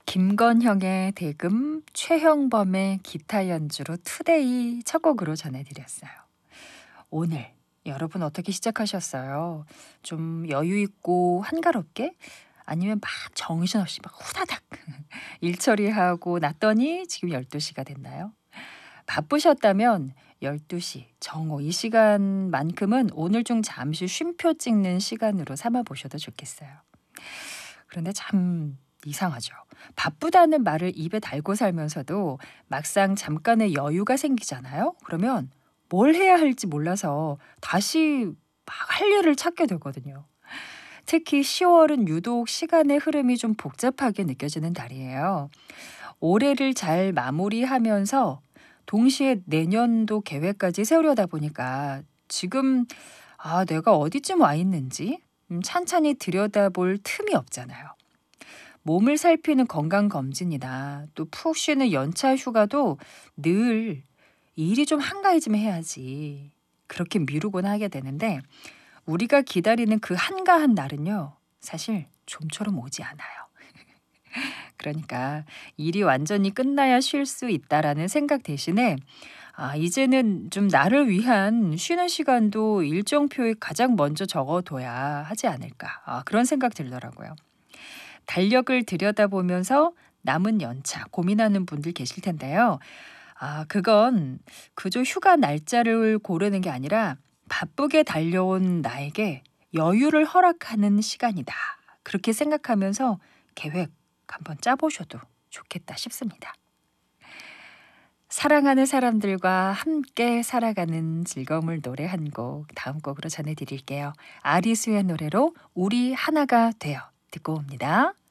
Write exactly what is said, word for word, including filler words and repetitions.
김건형의 대금, 최형범의 기타 연주로 투데이 첫 곡으로 전해드렸어요. 오늘 여러분 어떻게 시작하셨어요? 좀 여유 있고 한가롭게? 아니면 막 정신없이 막 후다닥 일 처리하고 났더니 지금 열두 시가 됐나요? 바쁘셨다면 열두 시 정오 이 시간만큼은 오늘 중 잠시 쉼표 찍는 시간으로 삼아 보셔도 좋겠어요. 그런데 참 이상하죠. 바쁘다는 말을 입에 달고 살면서도 막상 잠깐의 여유가 생기잖아요. 그러면 뭘 해야 할지 몰라서 다시 막 할 일을 찾게 되거든요. 특히 시월은 유독 시간의 흐름이 좀 복잡하게 느껴지는 달이에요. 올해를 잘 마무리하면서 동시에 내년도 계획까지 세우려다 보니까 지금 아, 내가 어디쯤 와 있는지 음, 찬찬히 들여다볼 틈이 없잖아요. 몸을 살피는 건강검진이나 또 푹 쉬는 연차 휴가도 늘 일이 좀 한가해지면 해야지. 그렇게 미루곤 하게 되는데 우리가 기다리는 그 한가한 날은요. 사실 좀처럼 오지 않아요. 그러니까 일이 완전히 끝나야 쉴 수 있다라는 생각 대신에 아, 이제는 좀 나를 위한 쉬는 시간도 일정표에 가장 먼저 적어둬야 하지 않을까. 아, 그런 생각 들더라고요. 달력을 들여다보면서 남은 연차 고민하는 분들 계실 텐데요. 아, 그건 그저 휴가 날짜를 고르는 게 아니라 바쁘게 달려온 나에게 여유를 허락하는 시간이다. 그렇게 생각하면서 계획 한번 짜보셔도 좋겠다 싶습니다. 사랑하는 사람들과 함께 살아가는 즐거움을 노래 한 곡 다음 곡으로 전해드릴게요. 아리수의 노래로 우리 하나가 되어 듣고 옵니다.